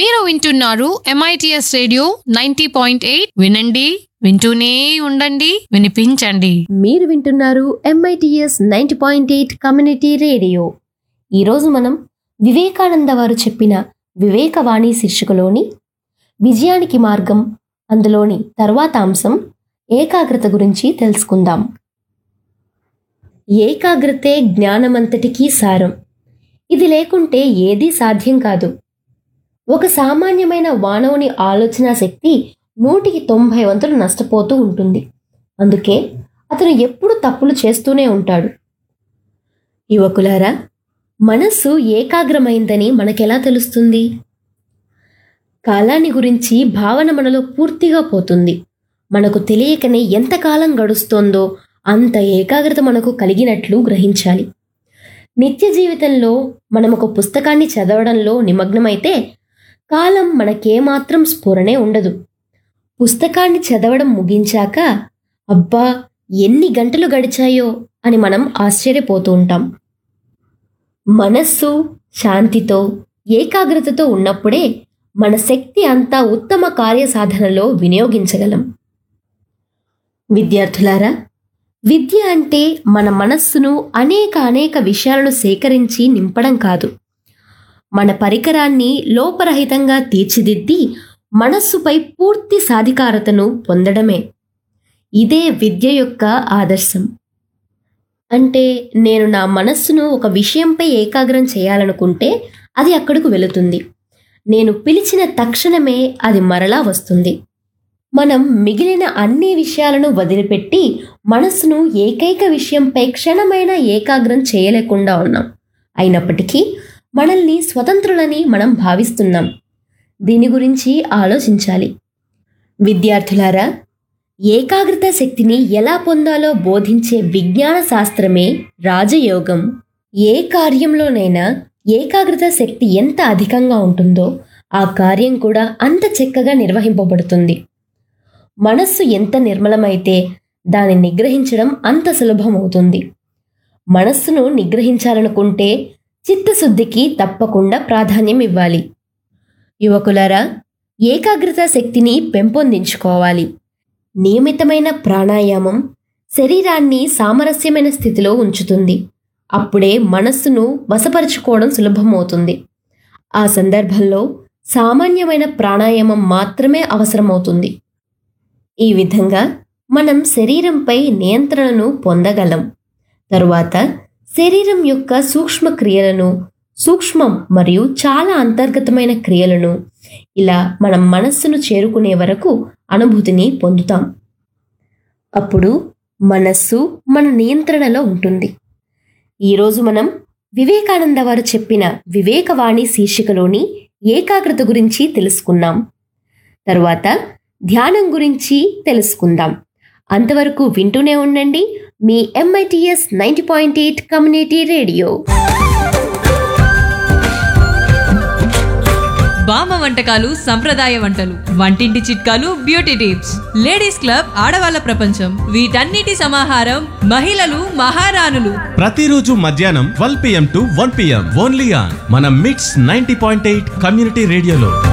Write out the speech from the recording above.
మీరు వింటున్నారు MITS radio 90.8. వినండి, వింటూనే ఉండండి, వినిపించండి. మీరు వింటున్నారు MITS 90.8 కమ్యూనిటీ రేడియో. ఈరోజు మనం వివేకానంద వారు చెప్పిన వివేకవాణి శీర్షికలోని విజయానికి మార్గం అందులోని తర్వాత అంశం ఏకాగ్రత గురించి తెలుసుకుందాం. ఏకాగ్రతే జ్ఞానమంతటికీ సారం. ఇది లేకుంటే ఏదీ సాధ్యం కాదు. ఒక సామాన్యమైన మానవుని ఆలోచన శక్తి 190 వంతులు నష్టపోతూ ఉంటుంది. అందుకే అతను ఎప్పుడు తప్పులు చేస్తూనే ఉంటాడు. యువకులారా, మనస్సు ఏకాగ్రమైందని మనకెలా తెలుస్తుంది? కాలాన్ని గురించి భావన మనలో పూర్తిగా పోతుంది. మనకు తెలియకనే ఎంతకాలం గడుస్తోందో అంత ఏకాగ్రత మనకు కలిగినట్లు గ్రహించాలి. నిత్య జీవితంలో మనం ఒక పుస్తకాన్ని చదవడంలో నిమగ్నమైతే కాలం మనకేమాత్రం స్ఫురణే ఉండదు. పుస్తకాన్ని చదవడం ముగించాక అబ్బా ఎన్ని గంటలు గడిచాయో అని మనం ఆశ్చర్యపోతూ ఉంటాం. మనస్సు శాంతితో ఏకాగ్రతతో ఉన్నప్పుడే మన శక్తి అంతా ఉత్తమ కార్యసాధనలో వినియోగించగలం. విద్యార్థులారా, విద్య అంటే మన మనస్సును అనేక విషయాలను సేకరించి నింపడం కాదు, మన పరికరాన్ని లోపరహితంగా తీర్చిదిద్ది మనస్సుపై పూర్తి సాధికారతను పొందడమే. ఇదే విద్య యొక్క ఆదర్శం. అంటే నేను నా మనస్సును ఒక విషయంపై ఏకాగ్రం చేయాలనుకుంటే అది అక్కడకు వెళుతుంది. నేను పిలిచిన తక్షణమే అది మరలా వస్తుంది. మనం మిగిలిన అన్ని విషయాలను వదిలిపెట్టి మనస్సును ఏకైక విషయంపై క్షణమైన ఏకాగ్రం చేయలేకుండా ఉన్నాం. అయినప్పటికీ మనల్ని స్వతంత్రులని మనం భావిస్తున్నాం. దీని గురించి ఆలోచించాలి. విద్యార్థులారా, ఏకాగ్రత శక్తిని ఎలా పొందాలో బోధించే విజ్ఞాన శాస్త్రమే రాజయోగం. ఏ కార్యంలోనైనా ఏకాగ్రత శక్తి ఎంత అధికంగా ఉంటుందో ఆ కార్యం కూడా అంత చక్కగా నిర్వహింపబడుతుంది. మనస్సు ఎంత నిర్మలమైతే దాన్ని నిగ్రహించడం అంత సులభమవుతుంది. మనస్సును నిగ్రహించాలనుకుంటే చిత్తశుద్ధికి తప్పకుండా ప్రాధాన్యం ఇవ్వాలి. యువకులారా, ఏకాగ్రత శక్తిని పెంపొందించుకోవాలి. నియమితమైన ప్రాణాయామం శరీరాన్ని సామరస్యమైన స్థితిలో ఉంచుతుంది. అప్పుడే మనస్సును వశపరుచుకోవడం సులభమవుతుంది. ఆ సందర్భంలో సామాన్యమైన ప్రాణాయామం మాత్రమే అవసరమవుతుంది. ఈ విధంగా మనం శరీరంపై నియంత్రణను పొందగలం. తరువాత శరీరం యొక్క సూక్ష్మ క్రియలను, సూక్ష్మం మరియు చాలా అంతర్గతమైన క్రియలను ఇలా మనం మనస్సును చేరుకునే వరకు అనుభూతిని పొందుతాం. అప్పుడు మనస్సు మన నియంత్రణలో ఉంటుంది. ఈరోజు మనం వివేకానంద వారు చెప్పిన వివేకవాణి శీర్షికలోని ఏకాగ్రత గురించి తెలుసుకున్నాం. తరువాత ధ్యానం గురించి తెలుసుకుందాం. అంతవరకు వింటూనే ఉండండి మీ MITS 90.8 కమ్యూనిటీ రేడియో. బామ్మ వంటకాలు, సంప్రదాయ వంటలు, వంటింటి చిట్కాలు, బ్యూటీ టిప్స్, లేడీస్ క్లబ్, ఆడవాళ్ళ ప్రపంచం, వీటన్నిటి సమాహారం మహిళలు మహారాణులు. ప్రతిరోజు మధ్యాహ్నం 12 PM to 1 PM only on మన MITS 90.8 కమ్యూనిటీ రేడియోలో.